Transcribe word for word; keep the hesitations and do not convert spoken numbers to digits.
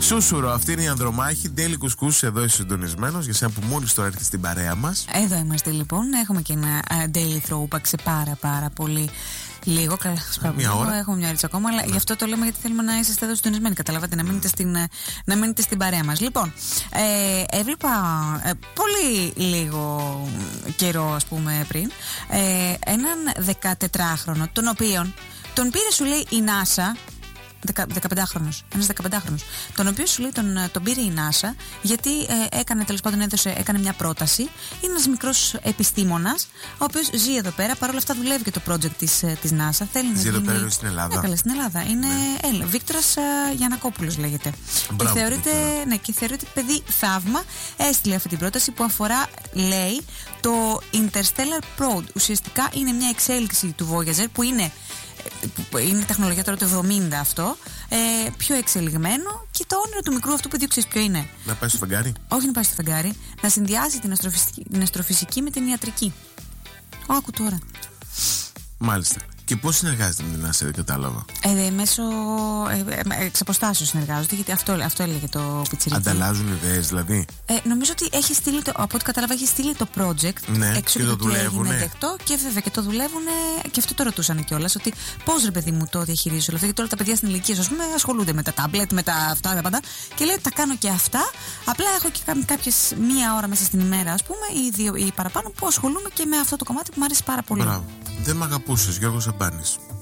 Σούσουρο, αυτή είναι η Ανδρομάχη. Ντέλη Κουσκούς εδώ είσαι συντονισμένος για σένα που μόλις τώρα έρχεται στην παρέα μας. Εδώ είμαστε λοιπόν. Έχουμε και ένα uh, daily throwback σε πάρα πάρα πολύ. Λίγο, καλά, μια ώρα. Έχουμε μια ώρα ακόμα, αλλά ναι. Γι' αυτό το λέμε γιατί θέλουμε να είσαστε εδώ συντονισμένοι. Καταλάβατε, να μείνετε στην, να μείνετε στην παρέα μας. Λοιπόν, ε, έβλεπα ε, πολύ λίγο καιρό, ας πούμε, πριν, ε, έναν δεκατετράχρονο, τον οποίον τον πήρε, σου λέει, η NASA. δεκαπεντάχρονος, ένας δεκαπεντάχρονος, τον οποίο σου λέει τον, τον πήρε η NASA γιατί ε, έκανε, τέλος πάντων έδωσε, έκανε μια πρόταση. Είναι ένας μικρός επιστήμονας ο οποίος ζει εδώ πέρα, παρόλα αυτά δουλεύει και το project της, της NASA. Θέλει ζει να εδώ γίνει... πέρα στην Ελλάδα. Ναι, καλά, στην Ελλάδα. Είναι ναι. Βίκτορας ε, Γιαννακόπουλος λέγεται. Μπράβο, και, θεωρείται, ναι, και θεωρείται παιδί θαύμα. Έστειλε αυτή την πρόταση που αφορά, λέει, το Interstellar Probe. Ουσιαστικά είναι μια εξέλιξη του Voyager που είναι είναι τεχνολογία τώρα του εβδομήντα αυτό, ε, πιο εξελιγμένο, και το όνειρο του μικρού αυτού παιδιού ξέρεις ποιο είναι? Να πάει στο φεγγάρι. Όχι να πάει στο φεγγάρι, να συνδυάσει την αστροφυσική, την αστροφυσική με την ιατρική. Ω, άκου τώρα. Μάλιστα. Και πώς συνεργάζεται με την NASA, δεν κατάλαβα. Ε, μέσω ε, εξ αποστάσεως συνεργάζονται, γιατί αυτό, αυτό έλεγε το πιτσιρίκι. Ανταλλάζουν ιδέες δηλαδή. Ε, νομίζω ότι έχει στείλει το, από ό,τι κατάλαβα, έχει στείλει το project. Ναι, έξω και το δουλεύουνε. Δεκτό, και βέβαια και το δουλεύουνε, και αυτό το ρωτούσαν κιόλας. Ότι πώς, ρε παιδί μου, το διαχειρίζεις όλο αυτό? Γιατί τώρα τα παιδιά στην ηλικία, ας πούμε, ασχολούνται με τα τάμπλετ, με τα αυτά, τα πάντα. Και λέει, τα κάνω και αυτά. Απλά έχω και κάποιες μία ώρα μέσα στην ημέρα, ας πούμε, ή δύο ή παραπάνω, που ασχολούμαι και με αυτό το κομμάτι που μου αρέσει πάρα πολύ. Μπράβο. Δεν μ' αγαπούσες, Γιώργο Σαμπάνης.